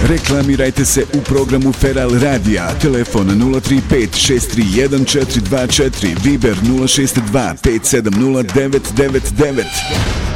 Reklamirajte se u programu Feral Radija. Telefon 035 631 424, Viber 062 570 999.